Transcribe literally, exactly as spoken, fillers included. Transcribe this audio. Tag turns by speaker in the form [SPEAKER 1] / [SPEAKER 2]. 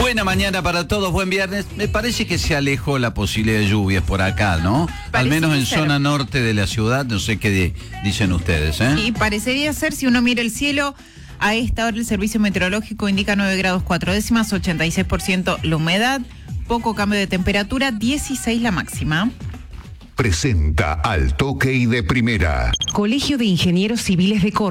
[SPEAKER 1] Buena mañana para todos, buen viernes. Me parece que se alejó la posibilidad de lluvias por acá, ¿no?
[SPEAKER 2] Parecería
[SPEAKER 1] Al menos en
[SPEAKER 2] ser.
[SPEAKER 1] zona norte de la ciudad, no sé qué de- dicen ustedes, ¿eh?
[SPEAKER 2] Y parecería ser, si uno mira el cielo, a esta hora el servicio meteorológico indica nueve grados cuatro décimas, ochenta y seis por ciento la humedad, poco cambio de temperatura, dieciséis la máxima.
[SPEAKER 3] Presenta Al Toque y de Primera.
[SPEAKER 4] Colegio de Ingenieros Civiles de Córdoba.